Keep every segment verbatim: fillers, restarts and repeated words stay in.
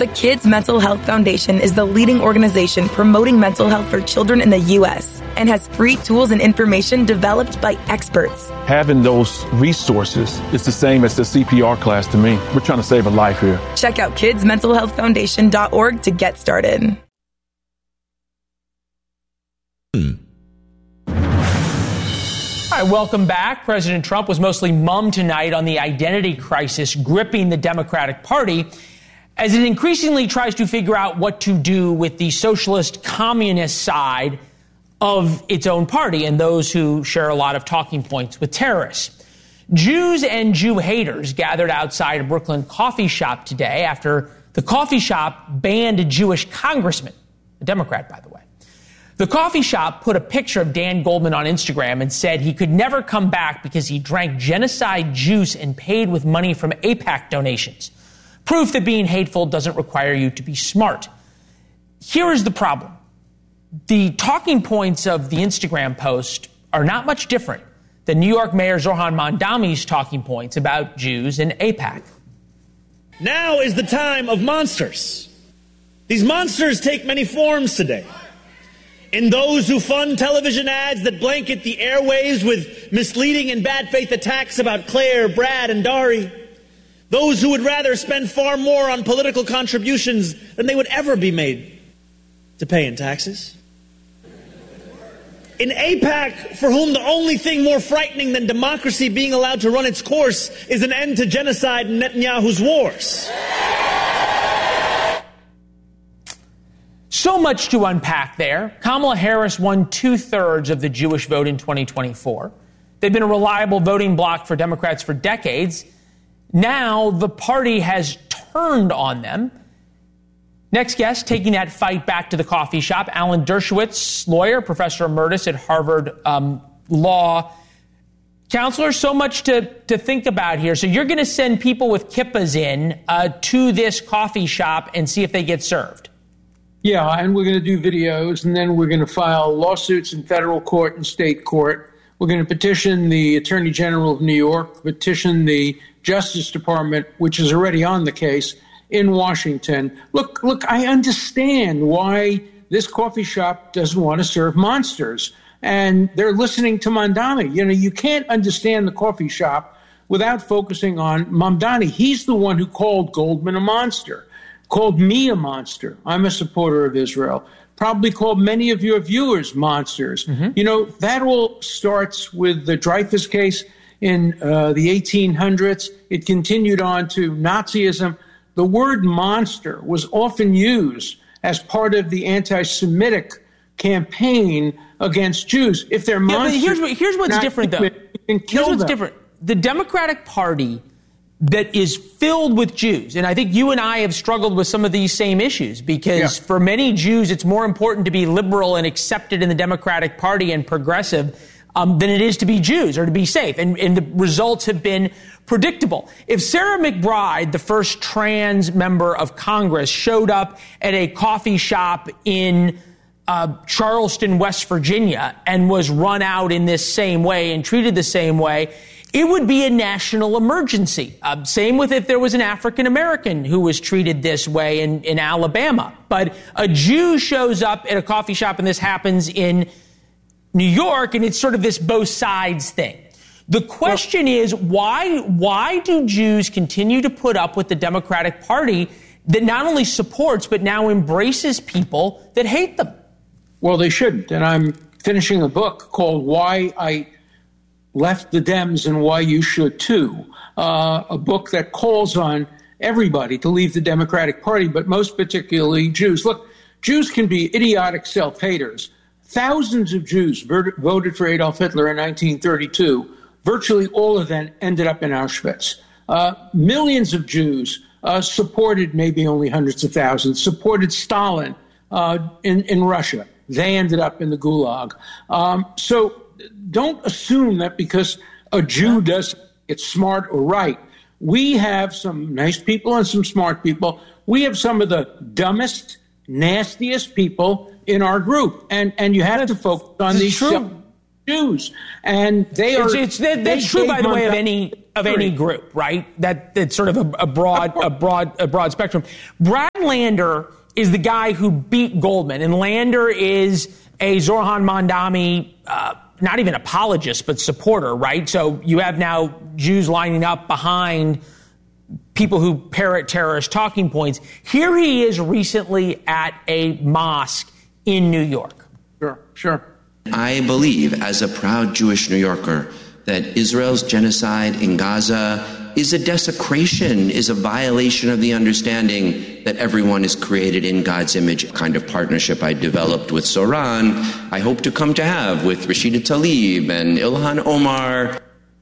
The Kids Mental Health Foundation is the leading organization promoting mental health for children in the U S and has free tools and information developed by experts. Having those resources is the same as the C P R class to me. We're trying to save a life here. Check out kids mental health foundation dot org to get started. Hmm. All right, welcome back. President Trump was mostly mum tonight on the identity crisis gripping the Democratic Party as it increasingly tries to figure out what to do with the socialist communist side of its own party and those who share a lot of talking points with terrorists. Jews and Jew haters gathered outside a Brooklyn coffee shop today after the coffee shop banned a Jewish congressman, a Democrat, by the way. The coffee shop put a picture of Dan Goldman on Instagram and said he could never come back because he drank genocide juice and paid with money from AIPAC donations. Proof that being hateful doesn't require you to be smart. Here is the problem. The talking points of the Instagram post are not much different than New York Mayor Zohran Mamdani's talking points about Jews and AIPAC. Now is the time of monsters. These monsters take many forms today. In those who fund television ads that blanket the airwaves with misleading and bad faith attacks about Claire, Brad, and Dari. Those who would rather spend far more on political contributions than they would ever be made to pay in taxes. In AIPAC, for whom the only thing more frightening than democracy being allowed to run its course is an end to genocide and Netanyahu's wars. So much to unpack there. Kamala Harris won two-thirds of the Jewish vote in twenty twenty-four. They've been a reliable voting bloc for Democrats for decades. Now the party has turned on them. Next guest, taking that fight back to the coffee shop, Alan Dershowitz, lawyer, professor emeritus at Harvard um, Law. Counselor, so much to, to think about here. So you're going to send people with kippas in uh, to this coffee shop and see if they get served. Yeah, and we're going to do videos, and then we're going to file lawsuits in federal court and state court. We're going to petition the Attorney General of New York, petition the Justice Department, which is already on the case, in Washington. Look, look, I understand why this coffee shop doesn't want to serve monsters, and they're listening to Mamdani. You know, you can't understand the coffee shop without focusing on Mamdani. He's the one who called Goldman a monster. Called me a monster. I'm a supporter of Israel. Probably called many of your viewers monsters. Mm-hmm. You know, that all starts with the Dreyfus case in uh, the eighteen hundreds. It continued on to Nazism. The word monster was often used as part of the anti-Semitic campaign against Jews. If they're yeah, monsters... But here's, what, here's what's different, though. Here's what's them. different. The Democratic Party that is filled with Jews. And I think you and I have struggled with some of these same issues because yeah. for many Jews, it's more important to be liberal and accepted in the Democratic Party and progressive um, than it is to be Jews or to be safe. And, and the results have been predictable. If Sarah McBride, the first trans member of Congress, showed up at a coffee shop in uh, Charleston, West Virginia, and was run out in this same way and treated the same way, it would be a national emergency. Uh, same with if there was an African American who was treated this way in, in Alabama. But a Jew shows up at a coffee shop, and this happens in New York, and it's sort of this both sides thing. The question well, is, why, why do Jews continue to put up with the Democratic Party that not only supports but now embraces people that hate them? Well, they shouldn't. And I'm finishing a book called Why I Left the Dems and Why You Should Too, uh, a book that calls on everybody to leave the Democratic Party, but most particularly Jews. Look, Jews can be idiotic self-haters. Thousands of Jews voted for Adolf Hitler in nineteen thirty-two. Virtually all of them ended up in Auschwitz. Uh, millions of Jews uh, supported, maybe only hundreds of thousands, supported Stalin uh, in, in Russia. They ended up in the Gulag. Um, so don't assume that because a Jew does it's smart or right. We have some nice people and some smart people. We have some of the dumbest, nastiest people in our group. And and you have to focus on these Jews. And they are... It's, it's, that, that's they true, by the way, of any of any group, right? That that's sort of a, a broad, a broad, a broad spectrum. Brad Lander is the guy who beat Goldman, and Lander is a Zoran Mandami, uh, not even apologist, but supporter, right? So you have now Jews lining up behind people who parrot terrorist talking points. Here he is recently at a mosque in New York. Sure, sure. I believe, as a proud Jewish New Yorker, that Israel's genocide in Gaza is a desecration, is a violation of the understanding that everyone is created in God's image, a kind of partnership I developed with Zoran, I hope to come to have with Rashida Tlaib and Ilhan Omar.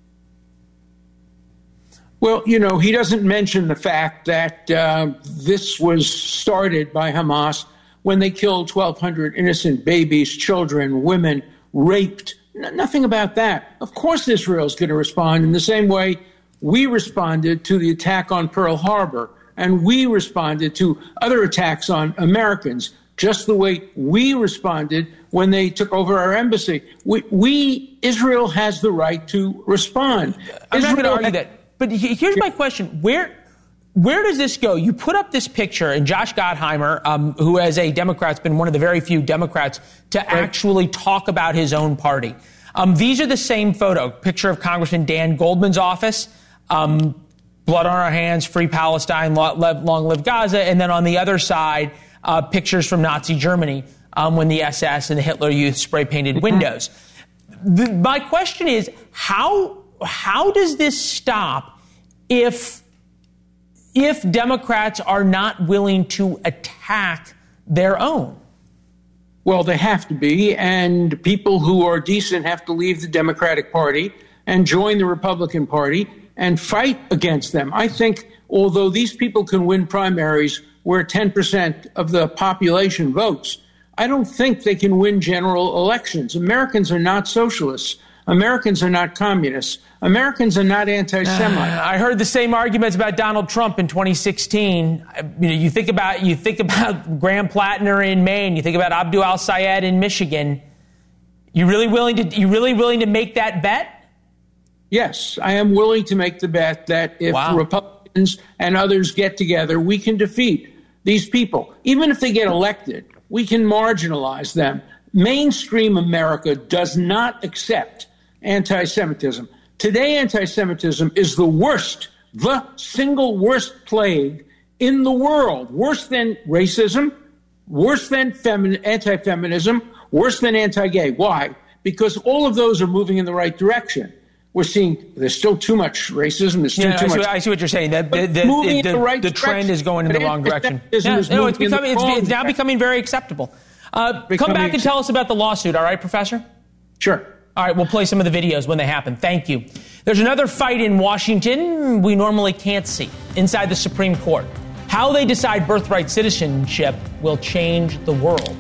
Well, you know, he doesn't mention the fact that uh, this was started by Hamas when they killed twelve hundred innocent babies, children, women, raped. N- nothing about that. Of course Israel's going to respond in the same way we responded to the attack on Pearl Harbor, and we responded to other attacks on Americans, just the way we responded when they took over our embassy. We, we Israel has the right to respond. I'm Israel not going to argue has- that. But here's my question. Where where does this go? You put up this picture, and Josh Gottheimer, um, who as a Democrat has been one of the very few Democrats to right. actually talk about his own party. Um, these are the same photo. Picture of Congressman Dan Goldman's office. Um, blood on our hands, free Palestine, long live Gaza. And then on the other side, uh, pictures from Nazi Germany um, when the S S and the Hitler Youth spray painted windows. The, my question is, how how does this stop if if Democrats are not willing to attack their own? Well, they have to be, and people who are decent have to leave the Democratic Party and join the Republican Party and fight against them. I think although these people can win primaries where ten percent of the population votes, I don't think they can win general elections. Americans are not socialists. Americans are not communists. Americans are not anti-Semites. Uh, I heard the same arguments about Donald Trump in twenty sixteen. You know, you think about you think about Graham Plattner in Maine. You think about Abdul al-Sayed in Michigan. You really willing to you really willing to make that bet? Yes, I am willing to make the bet that if wow. Republicans and others get together, we can defeat these people. Even if they get elected, we can marginalize them. Mainstream America does not accept anti-Semitism. Today, anti-Semitism is the worst, the single worst plague in the world, worse than racism, worse than femi- anti-feminism, worse than anti-gay. Why? Because all of those are moving in the right direction. We're seeing there's still too much racism. There's still yeah, too I see, much. I see what you're saying. That the, the, the, the, the, right the trend is going in the wrong direction. Yeah, no, it's, becoming, it's, it's now becoming very acceptable. Uh, come back and tell us about the lawsuit, all right, Professor? Sure. All right, we'll play some of the videos when they happen. Thank you. There's another fight in Washington we normally can't see inside the Supreme Court. How they decide birthright citizenship will change the world.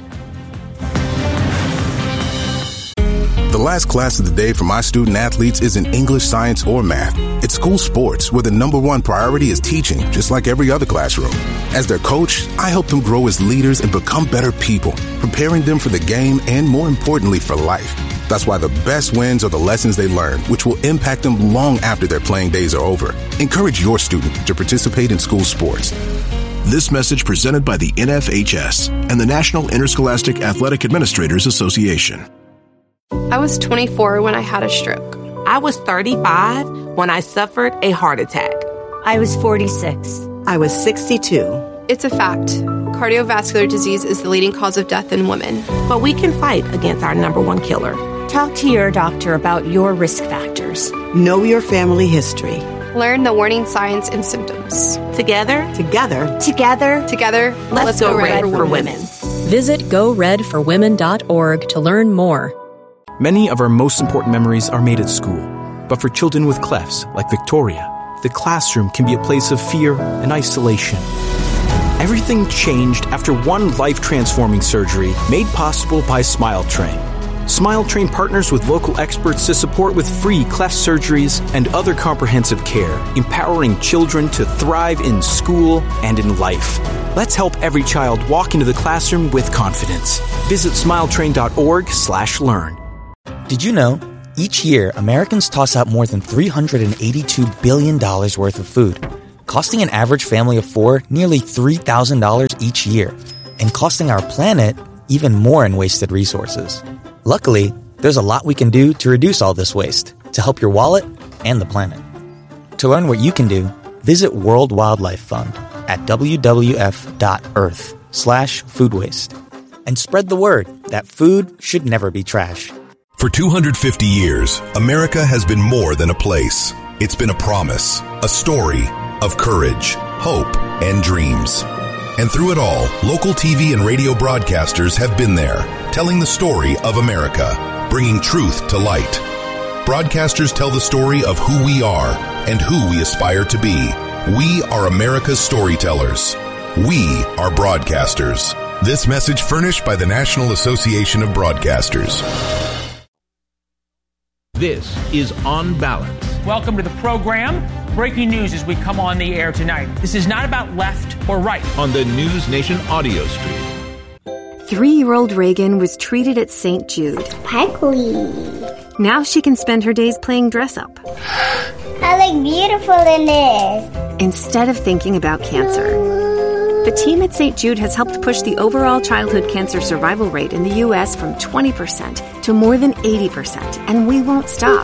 The last class of the day for my student athletes isn't English, science, or math. It's school sports, where the number one priority is teaching, just like every other classroom. As their coach, I help them grow as leaders and become better people, preparing them for the game and, more importantly, for life. That's why the best wins are the lessons they learn, which will impact them long after their playing days are over. Encourage your student to participate in school sports. This message presented by the N F H S and the National Interscholastic Athletic Administrators Association. I was twenty-four when I had a stroke. I was thirty-five when I suffered a heart attack. I was forty-six. I was sixty-two. It's a fact. Cardiovascular disease is the leading cause of death in women. But we can fight against our number one killer. Talk to your doctor about your risk factors. Know your family history. Learn the warning signs and symptoms. Together, together, together, together, let's, let's go, go red, red for, for women. women. Visit go red for women dot org to learn more. Many of our most important memories are made at school. But for children with clefts, like Victoria, the classroom can be a place of fear and isolation. Everything changed after one life-transforming surgery made possible by SmileTrain. SmileTrain partners with local experts to support with free cleft surgeries and other comprehensive care, empowering children to thrive in school and in life. Let's help every child walk into the classroom with confidence. Visit smiletrain dot org slash learn. Did you know Each year, Americans toss out more than three hundred eighty-two billion dollars worth of food, costing an average family of four nearly three thousand dollars each year, and costing our planet even more in wasted resources. Luckily, there's a lot we can do to reduce all this waste, to help your wallet and the planet. To learn what you can do, visit World Wildlife Fund at w w f dot earth slash food waste. And spread the word that food should never be trash. For two hundred fifty years, America has been more than a place. It's been a promise, a story of courage, hope, and dreams. And through it all, local T V and radio broadcasters have been there, telling the story of America, bringing truth to light. Broadcasters tell the story of who we are and who we aspire to be. We are America's storytellers. We are broadcasters. This message furnished by the National Association of Broadcasters. This is On Balance. Welcome to the program. Breaking news as we come on the air tonight. This is not about left or right. On the News Nation audio stream. Three-year-old Reagan was treated at Saint Jude. Sparkly. Now she can spend her days playing dress-up. I look beautiful in this. Instead of thinking about cancer. The team at Saint Jude has helped push the overall childhood cancer survival rate in the U S from twenty percent to more than eighty percent, and we won't stop.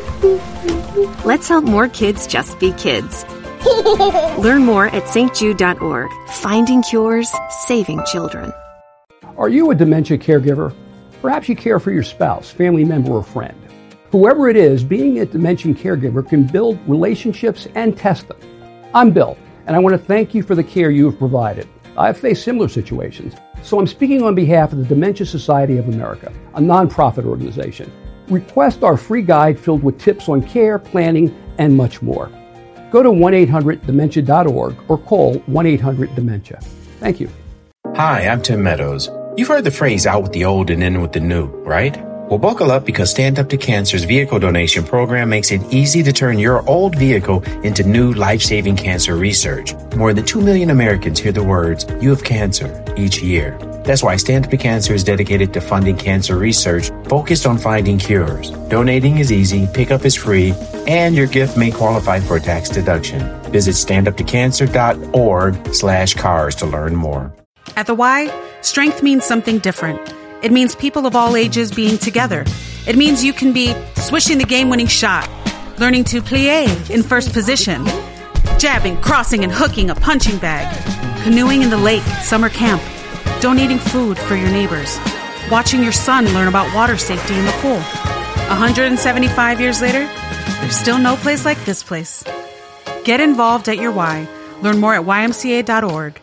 Let's help more kids just be kids. Learn more at s t jude dot org. Finding cures, saving children. Are you a dementia caregiver? Perhaps you care for your spouse, family member, or friend. Whoever it is, being a dementia caregiver can build relationships and test them. I'm Bill, and I want to thank you for the care you have provided. I've faced similar situations, so I'm speaking on behalf of the Dementia Society of America, a nonprofit organization. Request our free guide filled with tips on care, planning, and much more. Go to one eight hundred dementia dot org or call one eight hundred dementia. Thank you. Hi, I'm Tim Meadows. You've heard the phrase out with the old and in with the new, right? Well, buckle up because Stand Up to Cancer's vehicle donation program makes it easy to turn your old vehicle into new life-saving cancer research. More than two million Americans hear the words, "You have cancer," each year. That's why Stand Up to Cancer is dedicated to funding cancer research focused on finding cures. Donating is easy, pickup is free, and your gift may qualify for a tax deduction. Visit stand up to cancer dot org slash cars to learn more. At the Y, strength means something different. It means people of all ages being together. It means you can be swishing the game-winning shot, learning to plie in first position, jabbing, crossing, and hooking a punching bag, canoeing in the lake at summer camp, donating food for your neighbors, watching your son learn about water safety in the pool. one hundred seventy-five years later, there's still no place like this place. Get involved at your Y. Learn more at y m c a dot org.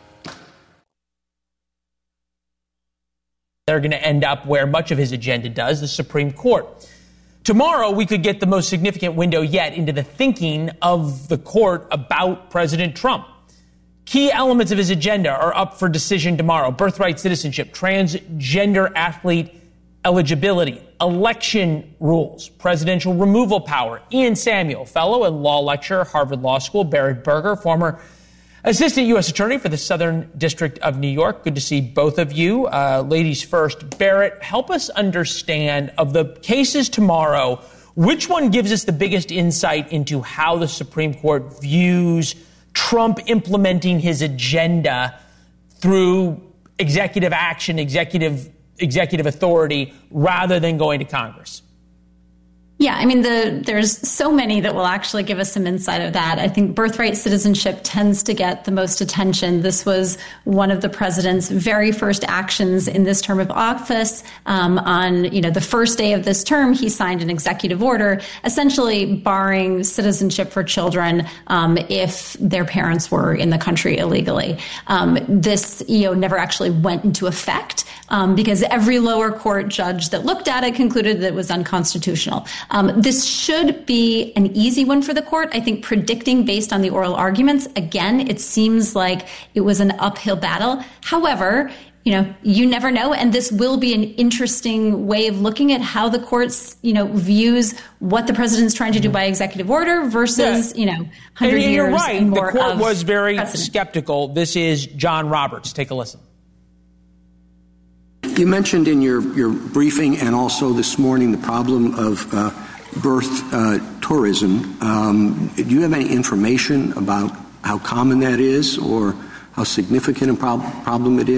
They're going to end up where much of his agenda does, the Supreme Court. Tomorrow, we could get the most significant window yet into the thinking of the court about President Trump. Key elements of his agenda are up for decision tomorrow. Birthright citizenship, transgender athlete eligibility, election rules, presidential removal power. Ian Samuel, fellow and law lecturer, Harvard Law School. Barrett Berger, former Assistant U S Attorney for the Southern District of New York. Good to see both of you. Uh, ladies first. Barrett, help us understand, of the cases tomorrow, which one gives us the biggest insight into how the Supreme Court views Trump implementing his agenda through executive action, executive executive authority, rather than going to Congress? Yeah, I mean, the, there's so many that will actually give us some insight of that. I think birthright citizenship tends to get the most attention. This was one of the president's very first actions in this term of office. Um, on, you know, the first day of this term, he signed an executive order essentially barring citizenship for children um, if their parents were in the country illegally. Um, this, you know, never actually went into effect um, because every lower court judge that looked at it concluded that it was unconstitutional. Um, this should be an easy one for the court. I think predicting based on the oral arguments, again, it seems like it was an uphill battle. However, you know, you never know. And this will be an interesting way of looking at how the courts, you know, views what the president's trying to do by executive order versus, yeah. you know, one hundred and, and years you're right. and more the court of was very precedent. skeptical. This is John Roberts. Take a listen. You mentioned in your, your briefing and also this morning the problem of uh, birth uh, tourism. Um, do you have any information about how common that is or how significant a prob- problem it is?